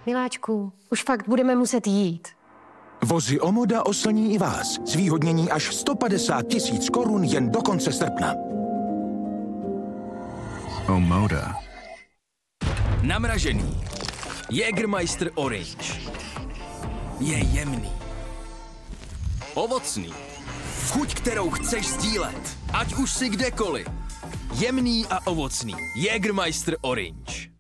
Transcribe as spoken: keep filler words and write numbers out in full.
Miláčku, už fakt budeme muset jít. Vozy Omoda oslní i vás. Zvýhodnění až sto padesát tisíc korun jen do konce srpna. Omoda. Namražený. Jägermeister Orange. Je jemný. Ovocný. Chuť, kterou chceš sdílet. Ať už si kdekoliv. Jemný a ovocný. Jägermeister Orange.